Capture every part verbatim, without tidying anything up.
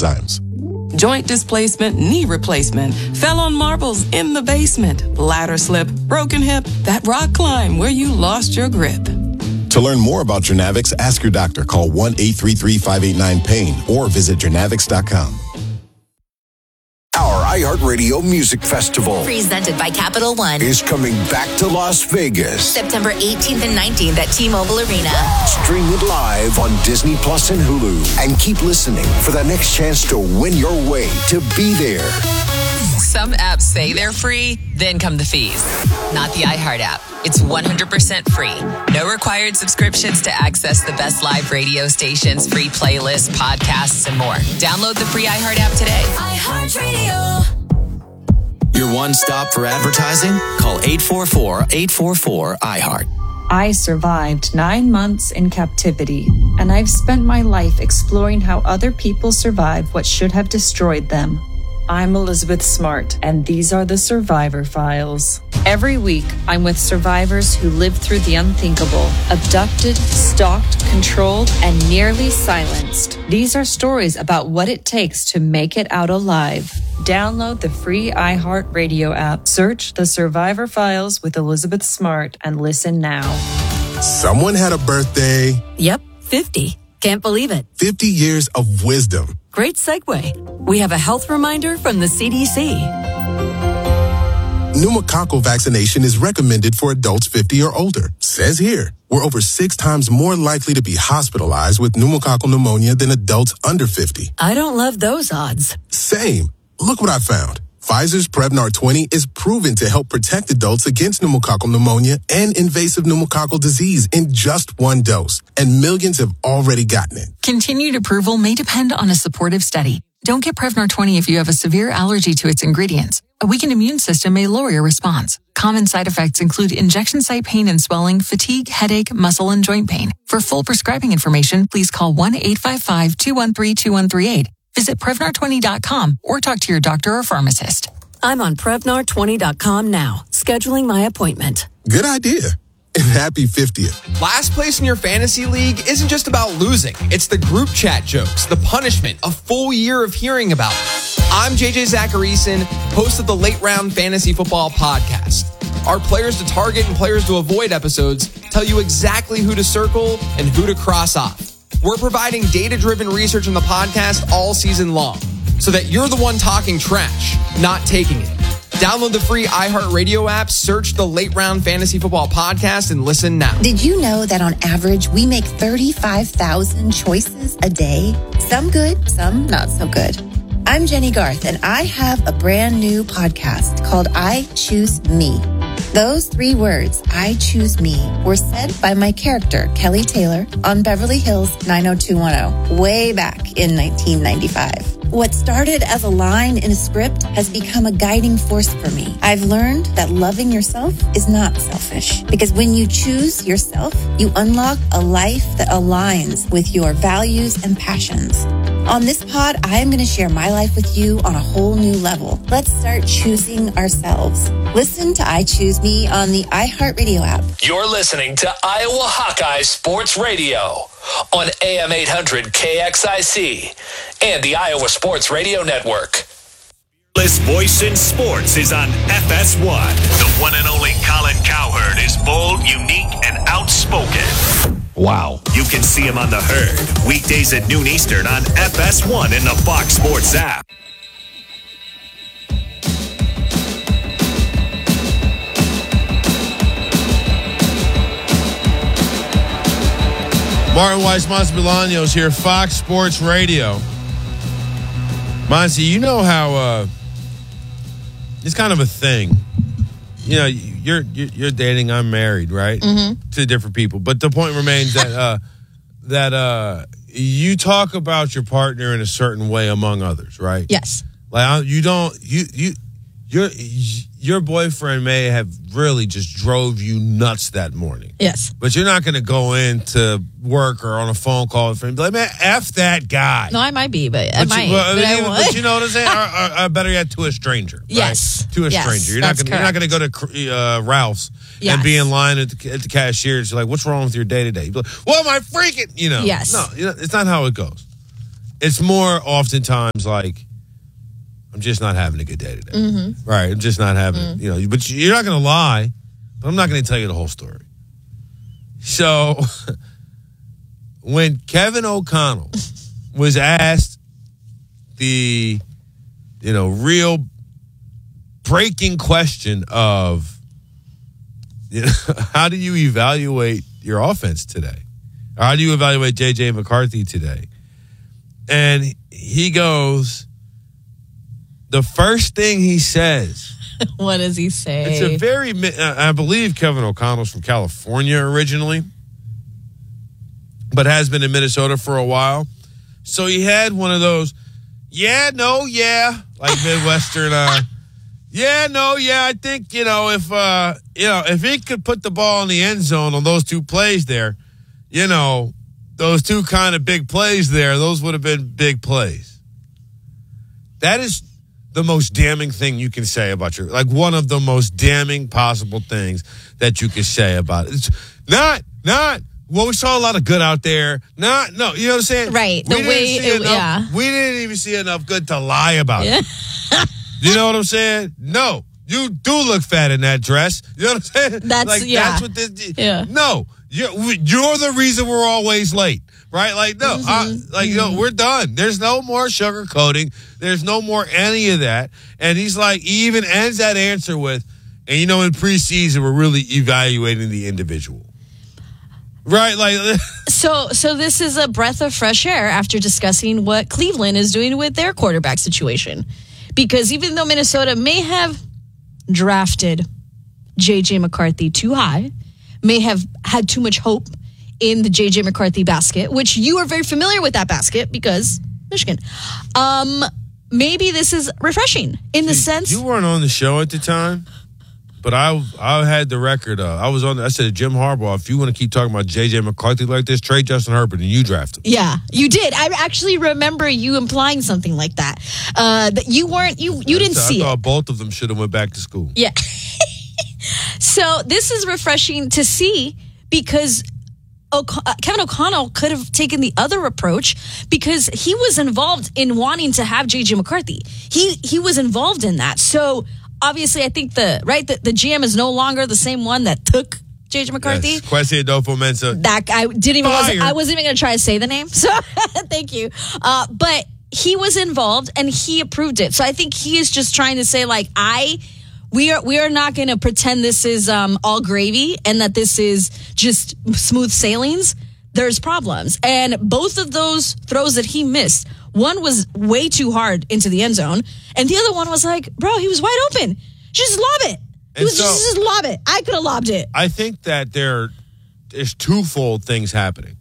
enzymes. Joint displacement, knee replacement, fell on marbles in the basement, ladder slip, broken hip, that rock climb where you lost your grip. To learn more about Journavix, ask your doctor. Call one eight three three, five eight nine, pain or visit Journavix dot com. Our iHeartRadio Music Festival, presented by Capital One, is coming back to Las Vegas. September eighteenth and nineteenth at T-Mobile Arena. Stream it live on Disney Plus and Hulu. And keep listening for the next chance to win your way to be there. Some apps say they're free, then come the fees. Not the iHeart app. It's one hundred percent free. No required subscriptions to access the best live radio stations, free playlists, podcasts, and more. Download the free iHeart app today. iHeartRadio. Your one stop for advertising? Call eight four four, eight four four, iHeart. I survived nine months in captivity, and I've spent my life exploring how other people survive what should have destroyed them. I'm Elizabeth Smart, and these are the Survivor Files. Every week, I'm with survivors who lived through the unthinkable, abducted, stalked, controlled, and nearly silenced. These are stories about what it takes to make it out alive. Download the free iHeartRadio app, search the Survivor Files with Elizabeth Smart, and listen now. Someone had a birthday. Yep, fifty. Can't believe it. fifty years of wisdom. Great segue. We have a health reminder from the C D C. Pneumococcal vaccination is recommended for adults fifty or older. Says here, we're over six times more likely to be hospitalized with pneumococcal pneumonia than adults under fifty. I don't love those odds. Same. Look what I found. Pfizer's Prevnar twenty is proven to help protect adults against pneumococcal pneumonia and invasive pneumococcal disease in just one dose, and millions have already gotten it. Continued approval may depend on a supportive study. Don't get Prevnar twenty if you have a severe allergy to its ingredients. A weakened immune system may lower your response. Common side effects include injection site pain and swelling, fatigue, headache, muscle, and joint pain. For full prescribing information, please call one eight five five, two one three, two one three eight. Visit Prevnar twenty dot com or talk to your doctor or pharmacist. I'm on Prevnar twenty dot com now, scheduling my appointment. Good idea. And happy fiftieth. Last place in your fantasy league isn't just about losing. It's the group chat jokes, the punishment, a full year of hearing about it. I'm J J Zacharyson, host of the Late Round Fantasy Football Podcast. Our players to target and players to avoid episodes tell you exactly who to circle and who to cross off. We're providing data-driven research in the podcast all season long so that you're the one talking trash, not taking it. Download the free iHeartRadio app, search the Late Round Fantasy Football Podcast, and listen now. Did you know that on average, we make thirty-five thousand choices a day? Some good, some not so good. I'm Jenny Garth, and I have a brand new podcast called I Choose Me. Those three words, I choose me, were said by my character, Kelly Taylor, on Beverly Hills nine oh two one oh, way back in nineteen ninety-five. What started as a line in a script has become a guiding force for me. I've learned that loving yourself is not selfish, because when you choose yourself, you unlock a life that aligns with your values and passions. On this pod, I am going to share my life with you on a whole new level. Let's start choosing ourselves. Listen to I Choose Me on the iHeartRadio app. You're listening to Iowa Hawkeye Sports Radio on A M eight hundred K X I C and the Iowa Sports Radio Network. This voice in sports is on F S one. The one and only Colin Cowherd is bold, unique, and outspoken. Wow. You can see him on The Herd, weekdays at noon Eastern on F S one in the Fox Sports app. Martin Weiss, Monty Bolaños here, Fox Sports Radio. Monty, you know how uh, it's kind of a thing. You know, you're you're dating, I'm married, right? Mm-hmm. To different people, but the point remains that uh, that uh, you talk about your partner in a certain way among others, right? Yes. Like you don't you you your your boyfriend may have really just drove you nuts that morning. Yes. But you're not going to go into work or on a phone call with him and be like, man, F that guy. No, I might be, but I but might. You, but, but, I even, won't. but you know what I'm saying? or, or, or better yet, to a stranger. Right? Yes. To a yes, stranger. You're not, gonna, you're not going to go to uh, Ralph's yes. and be in line at the, at the cashier. You're like, what's wrong with your day-to-day? You'd be like, well, am I freaking? You know. Yes. No, you know, it's not how it goes. It's more oftentimes like, I'm just not having a good day today. Mm-hmm. Right. I'm just not having Mm. it. You know, but you're not going to lie, but I'm not going to tell you the whole story. So when Kevin O'Connell was asked the, you know, real breaking question of, you know, how do you evaluate your offense today? Or how do you evaluate J J McCarthy today? And he goes, the first thing he says. What does he say? It's a very, I believe Kevin O'Connell's from California originally, but has been in Minnesota for a while. So he had one of those, yeah, no, yeah, like Midwestern, uh, yeah, no, yeah, I think, you know, if, uh, you know, if he could put the ball in the end zone on those two plays there, you know, those two kind of big plays there, those would have been big plays. That is the most damning thing you can say about your, like one of the most damning possible things that you can say about it. It's not, not, well, we saw a lot of good out there. Not, no, you know what I'm saying? Right. We The didn't way, see it, enough, yeah. We didn't even see enough good to lie about Yeah. it. You know what I'm saying? No, you do look fat in that dress. You know what I'm saying? That's, like, yeah. That's what this, Yeah. no, you're, you're the reason we're always late. Right? Like, no, Mm-hmm. I, like, you know, we're done. There's no more sugarcoating. There's no more any of that. And he's like, he even ends that answer with, and you know, in preseason, we're really evaluating the individual. Right? Like, So, so this is a breath of fresh air after discussing what Cleveland is doing with their quarterback situation. Because even though Minnesota may have drafted J J McCarthy too high, may have had too much hope in the J J McCarthy basket, which you are very familiar with that basket because Michigan. Um, maybe this is refreshing in the sense you weren't on the show at the time, but I I had the record. Uh, I was on. I said to Jim Harbaugh, if you want to keep talking about J J McCarthy like this, trade Justin Herbert and you draft him. Yeah, you did. I actually remember you implying something like that. Uh, that you weren't. You you didn't I see thought it. both of them should have went back to school. Yeah. So this is refreshing to see because O'C- uh, Kevin O'Connell could have taken the other approach because he was involved in wanting to have J J McCarthy. He he was involved in that. So obviously, I think the right the, the G M is no longer the same one that took J J McCarthy. Yes. Kwesi Adolfo-Mensah. That guy didn't even. Fired. Wasn't, I wasn't even going to try to say the name. So thank you. Uh, but he was involved and he approved it. So I think he is just trying to say like I. We are we are not going to pretend this is um, all gravy and that this is just smooth sailings. There's problems. And both of those throws that he missed, one was way too hard into the end zone. And the other one was like, bro, he was wide open. Just lob it. He And was so- just, just lob it. I could have lobbed it. I think that there is twofold things happening.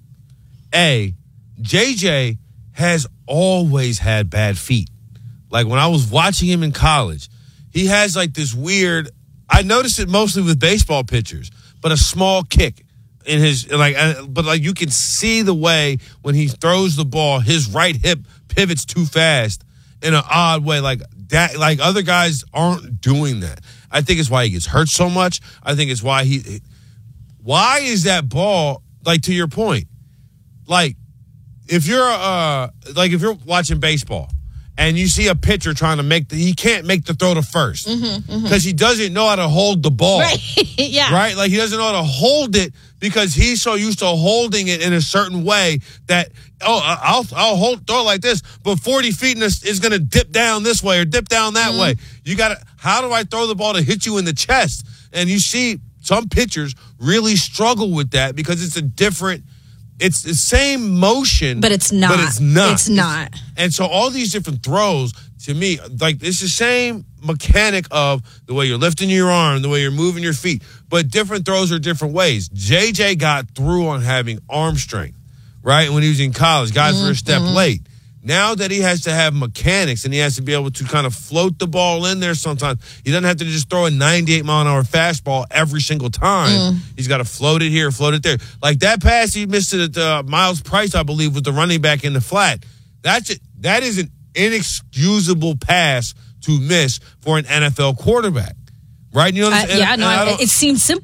A, J J has always had bad feet. Like when I was watching him in college, he has like this weird, I noticed it mostly with baseball pitchers, but a small kick in his, like, uh, but like you can see the way when he throws the ball, his right hip pivots too fast in an odd way. Like that, like other guys aren't doing that. I think it's why he gets hurt so much. I think it's why he, why is that ball, like to your point, like if you're, uh, like if you're watching baseball, and you see a pitcher trying to make the, he can't make the throw to first because Mm-hmm, mm-hmm. he doesn't know how to hold the ball. Right. Yeah. Right? Like he doesn't know how to hold it because he's so used to holding it in a certain way that, oh, I'll, I'll hold, throw it like this, but forty feet in this is going to dip down this way or dip down that Mm-hmm. way. You got to, how do I throw the ball to hit you in the chest? And you see some pitchers really struggle with that because it's a different, it's the same motion, But it's not. But it's not. It's not. And so all these different throws, to me, like it's the same mechanic of the way you're lifting your arm, the way you're moving your feet, but different throws are different ways. J J got through on having arm strength, right? When he was in college, guys were a step Mhm. late. Now that he has to have mechanics and he has to be able to kind of float the ball in there sometimes, he doesn't have to just throw a ninety-eight mile an hour fastball every single time. Mm. He's got to float it here, float it there. Like that pass he missed it at uh, Miles Price, I believe, with the running back in the flat. That's it. That is an inexcusable pass to miss for an N F L quarterback, right? You know what I'm Uh, saying? yeah, And no, I I- don't- it seems simple.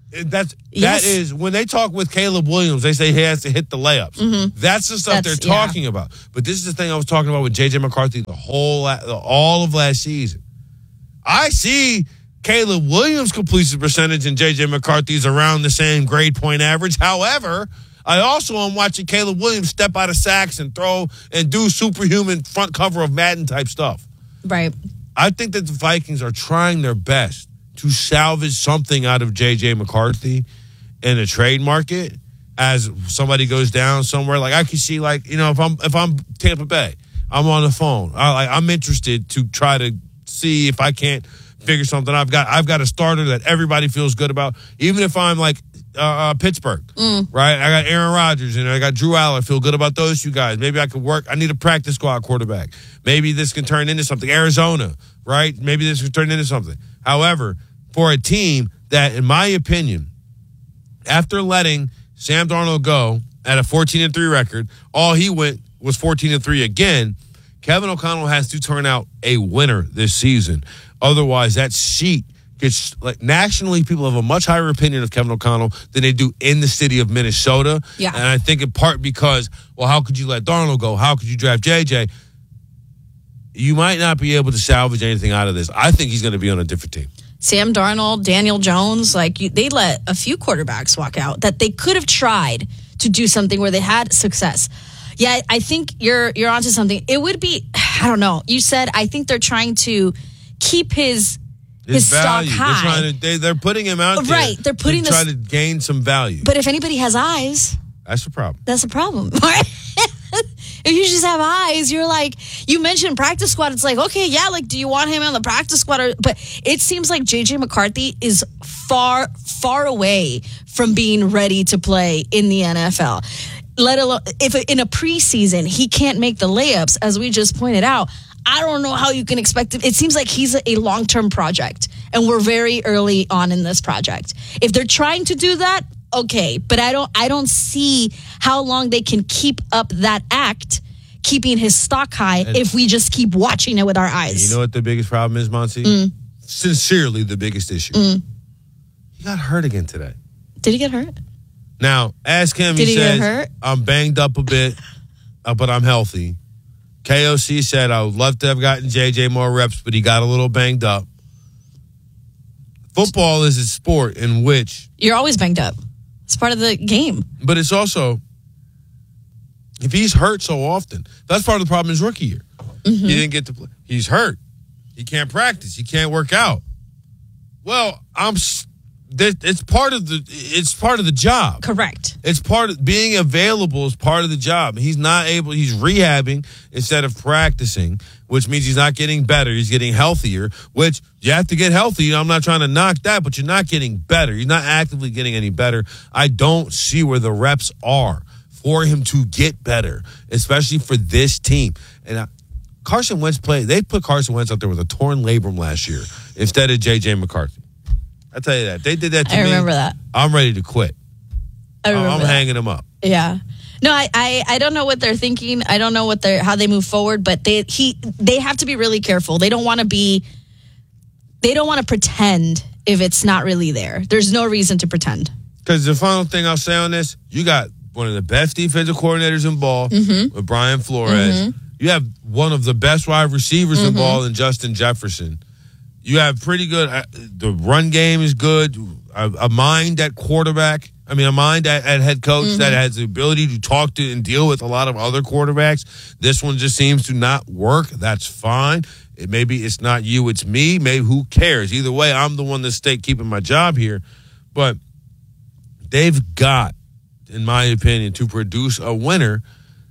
That's Yes. that is when they talk with Caleb Williams, they say he has to hit the layups. Mhm. That's the stuff That's- they're yeah. talking about. But this is the thing I was talking about with J J McCarthy the whole all of last season. I see Caleb Williams' completion percentage and J J McCarthy's around the same grade point average. However, I also am watching Caleb Williams step out of sacks and throw and do superhuman front cover of Madden type stuff. Right. I think that the Vikings are trying their best to salvage something out of J J McCarthy in the trade market as somebody goes down somewhere. Like I can see, like, you know, if I'm if I'm Tampa Bay, I'm on the phone. I, like, I'm interested to try to see if I can't figure something. I've got I've got a starter that everybody feels good about. Even if I'm like uh, uh, Pittsburgh, Mm. right? I got Aaron Rodgers and I got Drew Allen. I feel good about those two guys. Maybe I could work. I need a practice squad quarterback. Maybe this can turn into something. Arizona, right? Maybe this can turn into something. However, for a team that, in my opinion, after letting Sam Darnold go at a fourteen and three record, all he went was fourteen and three again. Kevin O'Connell has to turn out a winner this season. Otherwise, that sheet gets, like, nationally, people have a much higher opinion of Kevin O'Connell than they do in the city of Minnesota. Yeah. And I think in part because, well, how could you let Darnold go? How could you draft J J? You might not be able to salvage anything out of this. I think he's going to be on a different team. Sam Darnold, Daniel Jones, like you, they let a few quarterbacks walk out that they could have tried to do something where they had success. Yeah, I think you're you're onto something. It would be, I don't know. You said I think they're trying to keep his his, His stock value. high. They're trying to. They, they're putting him out there. Right, they're putting to this- try to gain some value. But if anybody has eyes, That's the problem. that's a problem. Right? If you just have eyes, you're like, you mentioned practice squad. It's like, okay, yeah, like, do you want him on the practice squad? Or, but it seems like J J McCarthy is far, far away from being ready to play in the N F L. Let alone, if in a preseason he can't make the layups, as we just pointed out, I don't know how you can expect it. It seems like he's a, a long-term project, and we're very early on in this project. If they're trying to do that, okay, but I don't I don't see how long they can keep up that act, keeping his stock high, And- if we just keep watching it with our eyes. You know what the biggest problem is, Monty? Mm. Sincerely, the biggest issue. Mm. He got hurt again today. Did he get hurt? Now, ask him. Did he, he get says, hurt? I'm banged up a bit, uh, but I'm healthy. K O C said, I would love to have gotten J J more reps, but he got a little banged up. Football is a sport in which, You're always banged up. It's part of the game. but it's also, if he's hurt so often, that's part of the problem his rookie year. Mm-hmm. He didn't get to play. He's hurt. He can't practice. He can't work out. Well, I'm. s- that- It's part of the. It's part of the job. Correct. It's part of being available is part of the job. He's not able. He's rehabbing instead of practicing, which means he's not getting better. He's getting healthier, which you have to get healthy. I'm not trying to knock that, but you're not getting better. You're not actively getting any better. I don't see where the reps are for him to get better, especially for this team. And I, Carson Wentz played. They put Carson Wentz out there with a torn labrum last year instead of J J McCarthy. I tell you that they did that to I me. remember that. I'm ready to quit. I remember I'm that. hanging him up. Yeah. No, I, I, I don't know what they're thinking. I don't know what they're how they move forward, but they he they have to be really careful. They don't want to be they don't want to pretend if it's not really there. There's no reason to pretend. Because the final thing I'll say on this, you got one of the best defensive coordinators in ball Mhm. with Brian Flores. Mhm. You have one of the best wide receivers in Mhm. ball in Justin Jefferson. You have pretty good. Uh, the run game is good. A, a mind at quarterback. I mean, a mind at, at head coach Mhm. that has the ability to talk to and deal with a lot of other quarterbacks. This one just seems to not work. That's fine. It, maybe it's not you, it's me. Maybe who cares? Either way, I'm the one that's stay keeping my job here. But they've got, in my opinion, to produce a winner,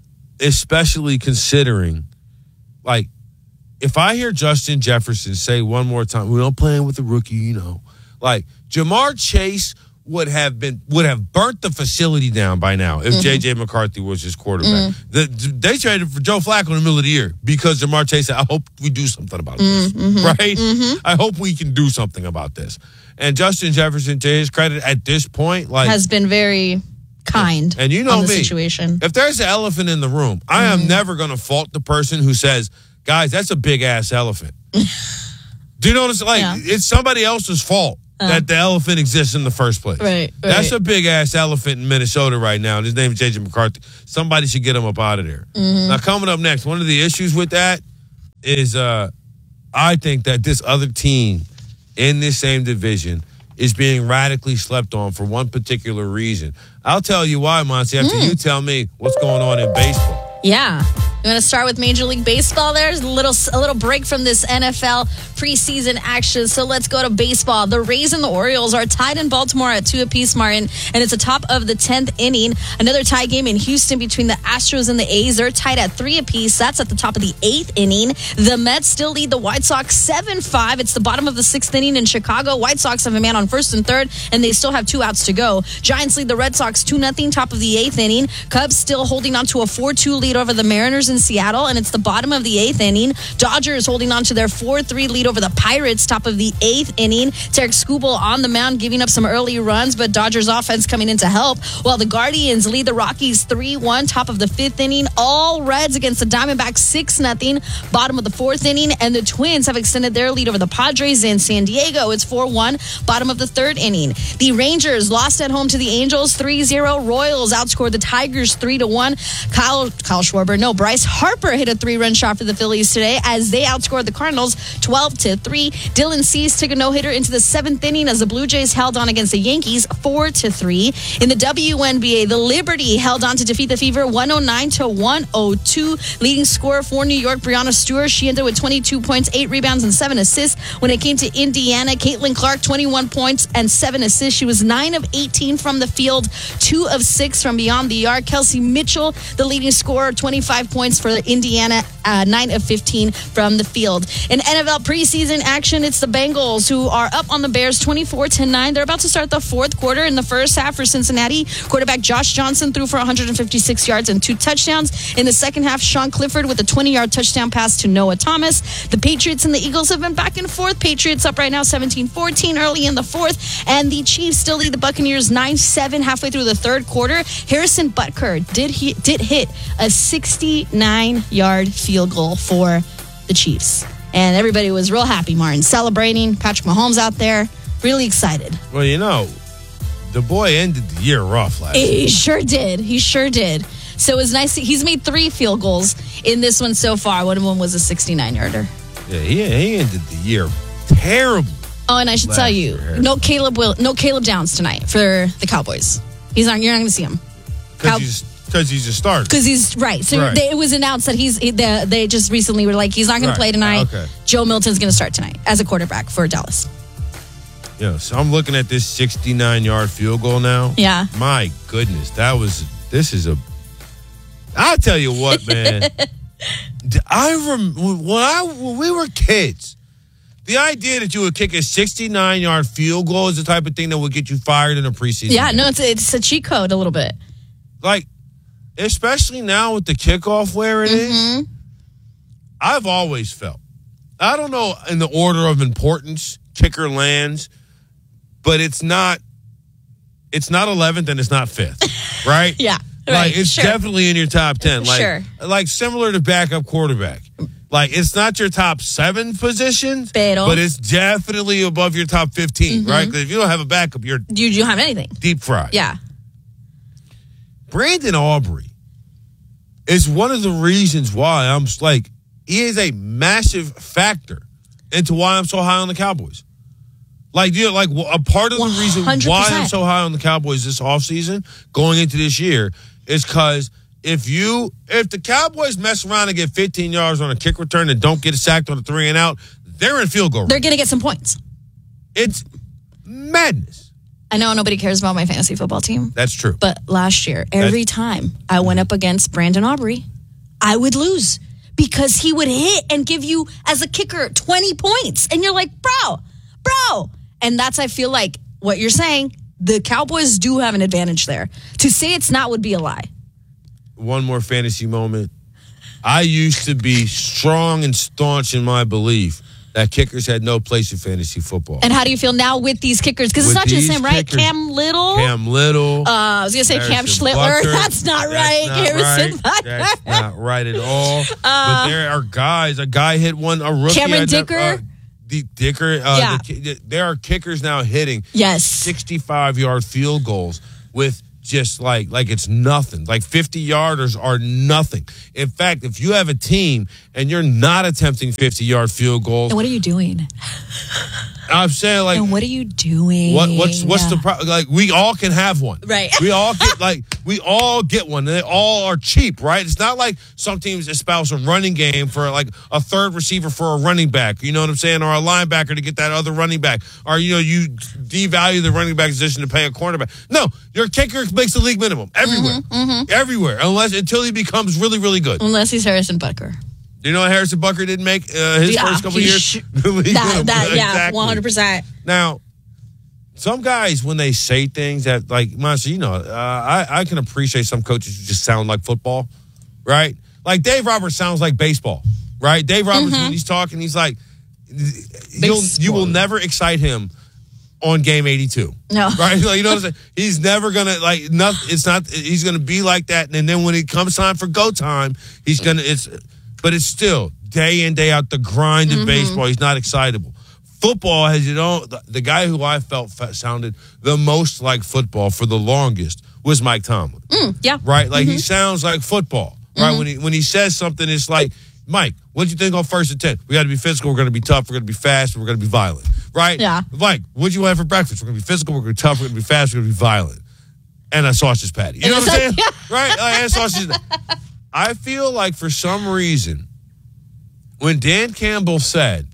especially considering, like, if I hear Justin Jefferson say one more time, we don't play with the rookie, you know, like Jamar Chase would have been would have burnt the facility down by now if Mhm. J J McCarthy was his quarterback. Mhm. The, they traded for Joe Flacco in the middle of the year because Jamar Chase said, I hope we do something about this. Mhm. Right? Mhm. I hope we can do something about this. And Justin Jefferson, to his credit, at this point, like Has been very kind and you know on the me, situation. if there's an elephant in the room, I am never going to fault the person who says, guys, that's a big ass elephant. Do you notice? Like, Yeah. it's somebody else's fault. Uh. that the elephant exists in the first place. Right, That's right. a big-ass elephant in Minnesota right now. His name is J J McCarthy. Somebody should get him up out of there. Mhm. Now, coming up next, one of the issues with that is uh, I think that this other team in this same division is being radically slept on for one particular reason. I'll tell you why, Monty, after Mm. you tell me what's going on in baseball. Yeah. You want to start with Major League Baseball? There's a little a little break from this N F L preseason action. So let's go to baseball. The Rays and the Orioles are tied in Baltimore at two apiece, Martin, and it's the top of the tenth inning. Another tie game in Houston between the Astros and the A's. They're tied at three apiece. That's at the top of the eighth inning. The Mets still lead the White Sox seven five. It's the bottom of the sixth inning in Chicago. White Sox have a man on first and third, and they still have two outs to go. Giants lead the Red Sox two nothing, top of the eighth inning. Cubs still holding on to a four two lead over the Mariners in Seattle, and it's the bottom of the eighth inning. Dodgers holding on to their four three lead over the Pirates, top of the eighth inning. Tarek Skubal on the mound, giving up some early runs, but Dodgers offense coming in to help, while the Guardians lead the Rockies three one, top of the fifth inning. All Reds against the Diamondbacks six nothing, bottom of the fourth inning, and the Twins have extended their lead over the Padres in San Diego. It's four one, bottom of the third inning. The Rangers lost at home to the Angels three zero. Royals outscored the Tigers three to one. Kyle, Kyle Schwarber, no, Bryce Harper hit a three-run shot for the Phillies today as they outscored the Cardinals twelve to three. Dylan Cease took a no-hitter into the seventh inning as the Blue Jays held on against the Yankees four to three. In the W N B A, the Liberty held on to defeat the Fever one oh nine to one oh two. Leading scorer for New York, Breanna Stewart, she ended with twenty-two points, eight rebounds, and seven assists. When it came to Indiana, Caitlin Clark, twenty-one points and seven assists. She was nine of eighteen from the field, two of six from beyond the arc. Kelsey Mitchell, the leading scorer, twenty-five points for Indiana, uh, nine of fifteen from the field. In N F L preseason action, it's the Bengals who are up on the Bears twenty-four to nine. They're about to start the fourth quarter. In the first half for Cincinnati, quarterback Josh Johnson threw for one hundred fifty-six yards and two touchdowns. In the second half, Sean Clifford with a twenty-yard touchdown pass to Noah Thomas. The Patriots and the Eagles have been back and forth. Patriots up right now seventeen fourteen early in the fourth, and the Chiefs still lead the Buccaneers nine seven halfway through the third quarter. Harrison Butker did he, did hit a sixty-nine-yard field goal for the Chiefs. And everybody was real happy, Martin, celebrating. Patrick Mahomes out there, really excited. Well, you know, the boy ended the year rough last year. He sure did. He sure did. So it was nice. To, he's made three field goals in this one so far. One of them was a sixty-nine-yarder. Yeah, he, he ended the year terrible. Oh, and I should last tell you, year. no Caleb will, no Caleb Downs tonight for the Cowboys. He's not. You're not going to see him. Because he's, 'cause he's a starter. Because he's right. So Right. They, it was announced that he's. They, they just recently were like, he's not going Right. to play tonight. Okay. Joe Milton's going to start tonight as a quarterback for Dallas. Yeah, so I'm looking at this sixty-nine-yard field goal now. Yeah. My goodness, that was, this is a, I'll tell you what, man. I rem, when, I, when we were kids, the idea that you would kick a sixty-nine-yard field goal is the type of thing that would get you fired in a preseason Yeah, game. no, it's it's a cheat code a little bit. Like, especially now with the kickoff where it is, Mm-hmm. I've always felt, I don't know in the order of importance, kicker lands, but it's not, it's not eleventh and it's not fifth, right? Yeah, Like, right, it's sure. definitely in your top ten. Like, Sure. like similar to backup quarterback. Like, it's not your top seven positions, Pero. but it's definitely above your top fifteen, Mhm. right? Because if you don't have a backup, you're You you don't have anything. deep fried. Yeah. Brandon Aubrey is one of the reasons why I'm like, he is a massive factor into why I'm so high on the Cowboys. Like, you know, like a part of the reason one hundred why percent. I'm so high on the Cowboys this offseason going into this year is because if you, if the Cowboys mess around and get fifteen yards on a kick return and don't get sacked on a three and out, they're in field goal range. They're going to get some points. It's madness. I know nobody cares about my fantasy football team, That's true. but last year, every time I went up against Brandon Aubrey, I would lose because he would hit and give you, as a kicker, twenty points. And you're like, bro, bro. And that's, I feel like, what you're saying, the Cowboys do have an advantage there. To say it's not would be a lie. One more fantasy moment. I used to be strong and staunch in my belief that kickers had no place in fantasy football. And how do you feel now with these kickers? Because it's With not just these him, right? kickers- Cam Little. Cam Little. Uh, I was going to say Cam Harrison Schlittler. Butker. That's not right. That's not Harrison right. Butker. That's not right at all. Uh, but there are guys. A guy hit one. A rookie. Cameron I never- Dicker. uh, the Dicker, uh, Yeah. the, there are kickers now hitting Yes. sixty-five-yard field goals with just like like it's nothing. Like fifty-yarders are nothing. In fact, if you have a team and you're not attempting fifty-yard field goals, And what are you doing? I'm saying like and what are you doing? what what's what's the pro- like we all can have one. Right. We all get like we all get one. They all are cheap, right? It's not like some teams espouse a running game for like a third receiver for a running back, you know what I'm saying, or a linebacker to get that other running back, or you know you devalue the running back position to pay a cornerback. No, your kicker makes the league minimum everywhere, Mm-hmm. everywhere, unless until he becomes really really good. Unless he's Harrison Butker. You know what Harrison Butker didn't make uh, his Yeah, first couple he years? sh- The league that, minimum. that, yeah, Exactly. one hundred percent. Now, some guys, when they say things that, like, Monster, you know, uh, I, I can appreciate some coaches who just sound like football, right? Like, Dave Roberts sounds like baseball, right? Dave Roberts, Mm-hmm. when he's talking, he's like, you'll, you will never excite him on game eighty-two. No. Right? Like, you know what I'm saying? He's never going to, like, not, it's not, he's going to be like that. And then when it comes time for go time, he's going to, it's, but it's still day in, day out, the grind of Mm-hmm. baseball. He's not excitable. Football has, you know, the, the guy who I felt fa- sounded the most like football for the longest was Mike Tomlin. Mm, yeah. Right? Like, Mm-hmm. he sounds like football. Right? When he when he says something, it's like, Mike, what'd you think on first and ten? We got to be physical. We're going to be tough. We're going to be fast. We're going to be violent. Right? Yeah. Mike, what'd you have for breakfast? We're going to be physical. We're going to be tough. We're going to be fast. We're going to be violent. And a sausage patty. You And know a what I'm saying? sau- Right? Like, and a sausage. I feel like for some reason, when Dan Campbell said,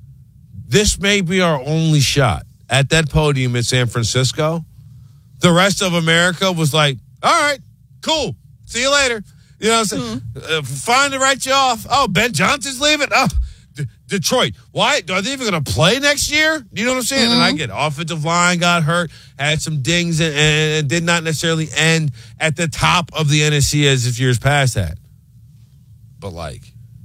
this may be our only shot at that podium in San Francisco, the rest of America was like, all right, cool. See you later. You know what I'm saying? Mm-hmm. Uh, fine to write you off. Oh, Ben Johnson's leaving? Oh, D- Detroit. Why? Are they even going to play next year? You know what I'm saying? Mm-hmm. And I get offensive line got hurt, had some dings, and, and did not necessarily end at the top of the N F C as if years past that. But, like,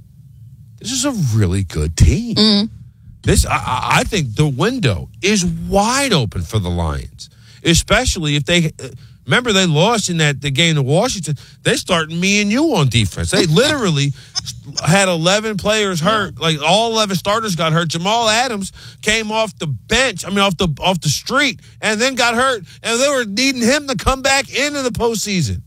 this is a really good team. Mm-hmm. This, I- I, I think the window is wide open for the Lions, especially if they, remember they lost in that the game to Washington. They started me and you on defense. They literally had eleven players hurt, like all eleven starters got hurt. Jamal Adams came off the bench, I mean off the off the street, and then got hurt, and they were needing him to come back into the postseason.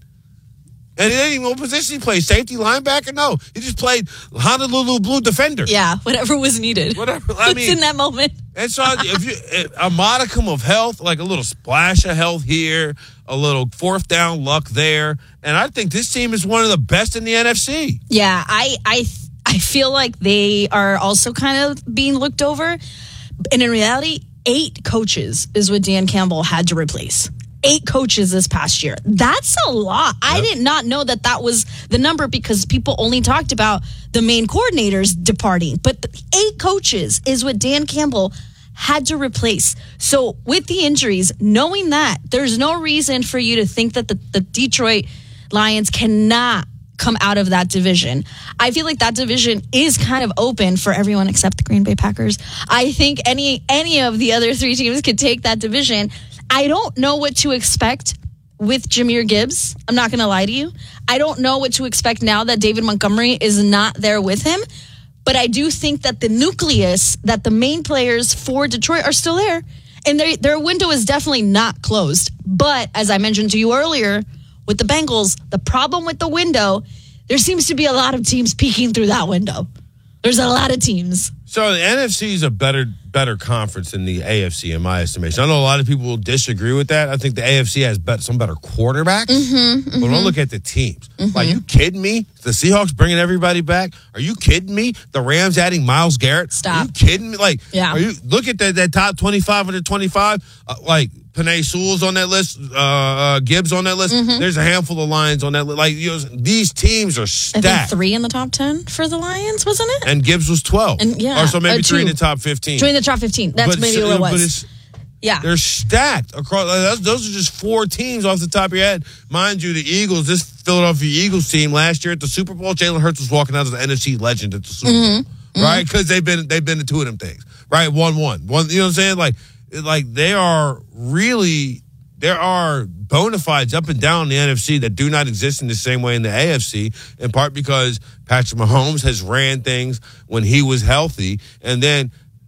And he didn't even know what position he played. Safety, linebacker? No. He just played Honolulu Blue defender. Yeah, whatever was needed. Whatever. I What's mean, in that moment? and so if you a modicum of health, like a little splash of health here, a little fourth down luck there, and I think this team is one of the best in the N F C. Yeah, I, I, I feel like they are also kind of being looked over. And in reality, eight coaches is what Dan Campbell had to replace. Eight coaches this past year. That's a lot. Yep. I did not know that that was the number because people only talked about the main coordinators departing. But the eight coaches is what Dan Campbell had to replace. So with the injuries, knowing that, there's no reason for you to think that the, the Detroit Lions cannot come out of that division. I feel like that division is kind of open for everyone except the Green Bay Packers. I think any any of the other three teams could take that division. I don't know what to expect with Jahmyr Gibbs. I'm not going to lie to you. I don't know what to expect now that David Montgomery is not there with him. But I do think that the nucleus, that the main players for Detroit are still there. And their their window is definitely not closed. But as I mentioned to you earlier, with the Bengals, the problem with the window, there seems to be a lot of teams peeking through that window. There's a lot of teams. So the N F C is a better better conference than the A F C in my estimation. I know a lot of people will disagree with that. I think the A F C has bet, some better quarterbacks. Mm-hmm, mm-hmm. But don't look at the teams. Mm-hmm. Like, you kidding me? The Seahawks bringing everybody back? Are you kidding me? The Rams adding Myles Garrett? Stop. Are you kidding me? Like, Yeah. are you look at that that top twenty-five under twenty-five? Uh, like Penei Sewell's on that list, uh, uh, Gibbs on that list. Mm-hmm. There's a handful of Lions on that list. Like, you know, these teams are I stacked. think three in the top ten for the Lions, wasn't it? And Gibbs was twelve. And yeah, or so maybe uh, three in two. the top fifteen. Two in the top fifteen. That's But maybe it's- what it but was. it's- Yeah. They're stacked across. Those, those are just four teams off the top of your head. Mind you, the Eagles, this Philadelphia Eagles team last year at the Super Bowl, Jalen Hurts was walking out as an N F C legend at the Super Bowl, Mm-hmm. right? Because they've been they've been to two of them things, right? One one, one. You know what I'm saying? Like like they are really there are bona fides up and down the N F C that do not exist in the same way in the A F C. In part because Patrick Mahomes has ran things when he was healthy, and then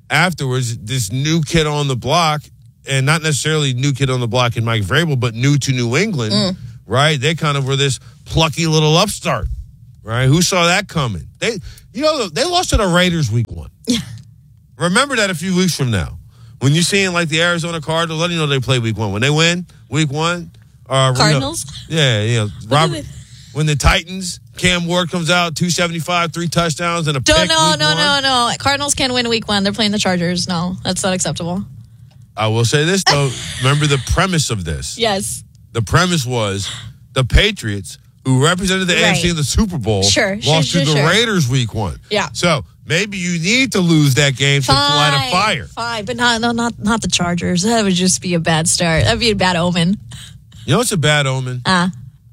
afterwards, this new kid on the block, and not necessarily new kid on the block in Mike Vrabel, but new to New England, mm. right? They kind of were this plucky little upstart, right? Who saw that coming? They, you know, they lost to the Raiders week one. Yeah. Remember that a few weeks from now. When you're seeing like the Arizona Cardinals, let you know they play week one. When they win week one, uh, Cardinals? You know, yeah, yeah. Robert, when the Titans, Cam Ward comes out, two seventy-five, three touchdowns, and a Don't, pick. no, week no, one. no, no. Cardinals can't win week one. They're playing the Chargers. No, that's not acceptable. I will say this, though. Remember the premise of this. Yes. The premise was the Patriots, who represented the Right. A F C in the Super Bowl, Sure, sure, lost sure, to the sure. Raiders week one. Yeah. So maybe you need to lose that game to light a fire. Fine, but not, no, not, not the Chargers. That would just be a bad start. That would be a bad omen. You know what's a bad omen? Ah.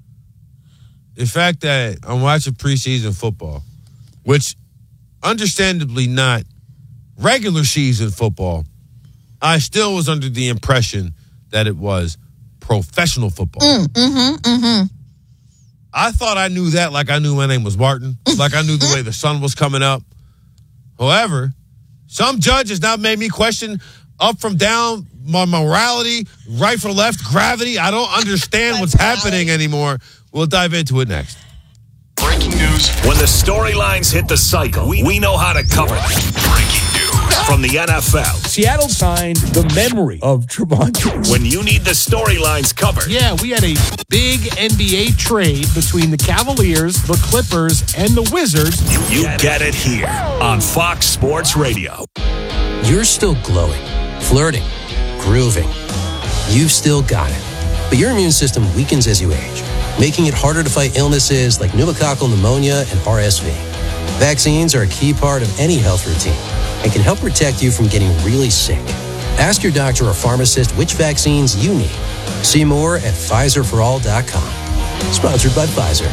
The fact that I'm watching preseason football, which understandably not regular season football, I still was under the impression that it was professional football. Mm, mm-hmm, mm-hmm. I thought I knew that like I knew my name was Martin, like I knew the way the sun was coming up. However, some judges now made me question up from down, my morality, right from left, gravity. I don't understand what's happening anymore. We'll dive into it next. Breaking news. When the storylines hit the cycle, we, we know how to cover them. Breaking news from the N F L. Seattle signed the memory of Trevon. When you need the storylines covered. Yeah, we had a big N B A trade between the Cavaliers, the Clippers, and the Wizards. You, you get it here on Fox Sports Radio. You're still glowing, flirting, grooving. You've still got it. But your immune system weakens as you age, making it harder to fight illnesses like pneumococcal pneumonia and R S V. Vaccines are a key part of any health routine and can help protect you from getting really sick. Ask your doctor or pharmacist which vaccines you need. See more at Pfizer for all dot com. Sponsored by Pfizer.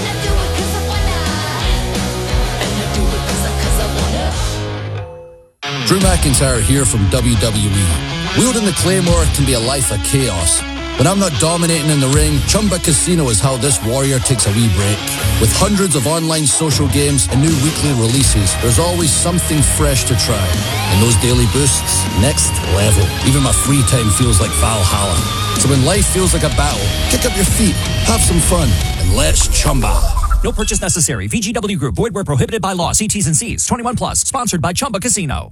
Drew McIntyre here from W W E. Wielding the Claymore can be a life of chaos. When I'm not dominating in the ring, Chumba Casino is how this warrior takes a wee break. With hundreds of online social games and new weekly releases, there's always something fresh to try. And those daily boosts, next level. Even my free time feels like Valhalla. So when life feels like a battle, kick up your feet, have some fun, and let's Chumba. No purchase necessary. V G W Group. Void where prohibited by law. See T's and C's. twenty-one plus. Sponsored by Chumba Casino.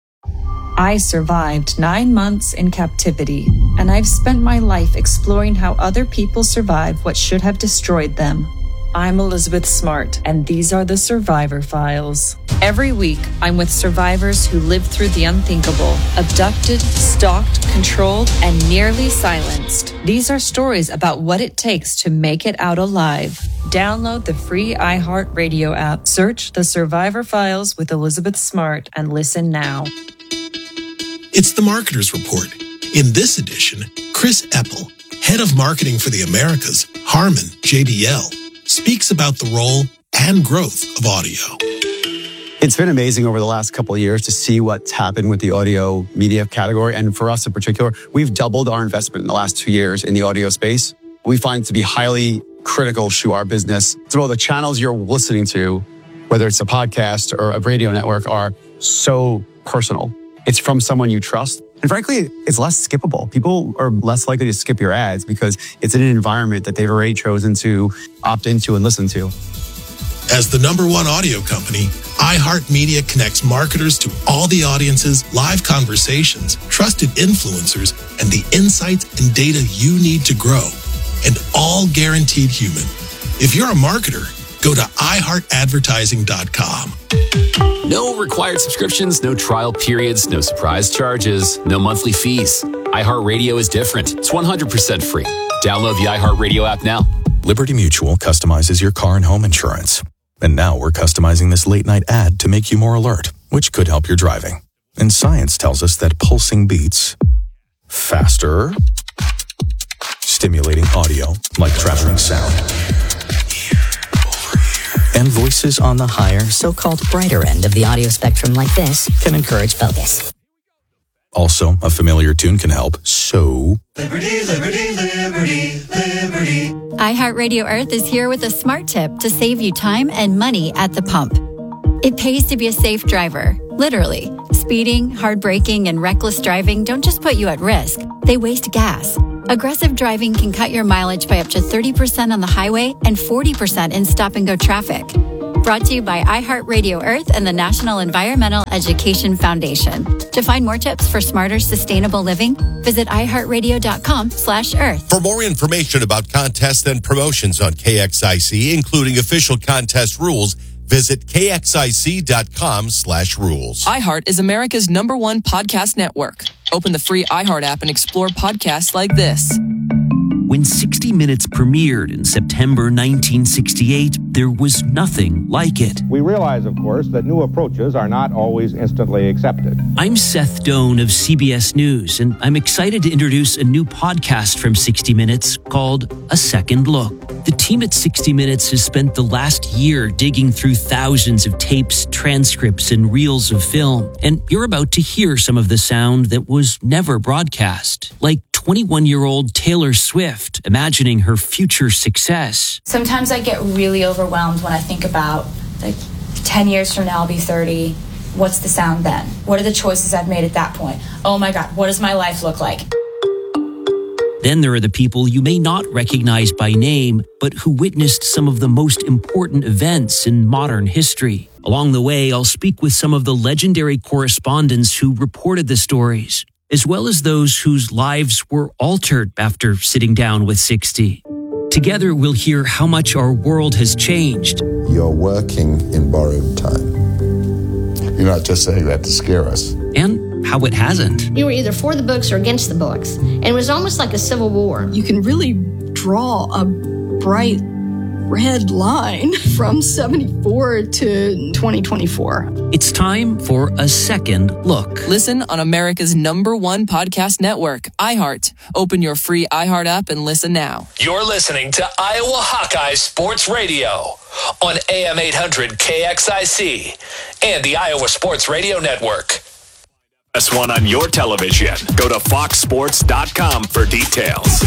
I survived nine months in captivity, and I've spent my life exploring how other people survive what should have destroyed them. I'm Elizabeth Smart, and these are the Survivor Files. Every week, I'm with survivors who lived through the unthinkable, abducted, stalked, controlled, and nearly silenced. These are stories about what it takes to make it out alive. Download the free iHeartRadio app, search the Survivor Files with Elizabeth Smart, and listen now. It's the Marketer's Report. In this edition, Chris Eppel, head of marketing for the Americas, Harman, J B L, speaks about the role and growth of audio. It's been amazing over the last couple of years to see what's happened with the audio media category. And for us in particular, we've doubled our investment in the last two years in the audio space. We find it to be highly critical to our business. So the channels you're listening to, whether it's a podcast or a radio network, are so personal. It's from someone you trust. And frankly, it's less skippable. People are less likely to skip your ads because it's in an environment that they've already chosen to opt into and listen to. As the number one audio company, iHeartMedia connects marketers to all the audiences, live conversations, trusted influencers, and the insights and data you need to grow. And all guaranteed human. If you're a marketer, go to i heart advertising dot com. No required subscriptions, no trial periods, no surprise charges, no monthly fees. iHeartRadio is different. It's one hundred percent free. Download the iHeartRadio app now. Liberty Mutual customizes your car and home insurance. And now we're customizing this late night ad to make you more alert, which could help your driving. And science tells us that pulsing beats faster, stimulating audio like traveling sound, and voices on the higher, so-called brighter end of the audio spectrum like this can encourage focus. Also, a familiar tune can help. So, Liberty, liberty, liberty, liberty. iHeartRadio Earth is here with a smart tip to save you time and money at the pump. It pays to be a safe driver, literally. Speeding, hard braking, and reckless driving don't just put you at risk, they waste gas. Aggressive driving can cut your mileage by up to thirty percent on the highway and forty percent in stop-and-go traffic. Brought to you by iHeartRadio Earth and the National Environmental Education Foundation. To find more tips for smarter, sustainable living, visit iHeartRadio.com slash earth. For more information about contests and promotions on K X I C, including official contest rules, visit kxic.com slash rules. iHeart is America's number one podcast network. Open the free iHeart app and explore podcasts like this. When sixty minutes premiered in September nineteen sixty-eight, there was nothing like it. We realize, of course, that new approaches are not always instantly accepted. I'm Seth Doan of C B S News, and I'm excited to introduce a new podcast from sixty minutes called A Second Look. The team at sixty minutes has spent the last year digging through thousands of tapes, transcripts, and reels of film, and you're about to hear some of the sound that was never broadcast, like twenty-one-year-old Taylor Swift imagining her future success. Sometimes I get really overwhelmed when I think about, like, ten years from now I'll be thirty. What's the sound then? What are the choices I've made at that point? Oh my God, what does my life look like? Then there are the people you may not recognize by name, but who witnessed some of the most important events in modern history. Along the way, I'll speak with some of the legendary correspondents who reported the stories, as well as those whose lives were altered after sitting down with sixty. Together, we'll hear how much our world has changed. You're working in borrowed time. You're not just saying that to scare us. And how it hasn't. You were either for the books or against the books. And it was almost like a civil war. You can really draw a bright red line from seventy-four to twenty twenty-four. It's time for A Second Look. Listen on America's number one podcast network, iHeart. Open your free iHeart app and listen now. You're listening to Iowa Hawkeye Sports Radio on A M eight hundred K X I C and the Iowa Sports Radio Network. F S one on your television. Go to fox sports dot com for details.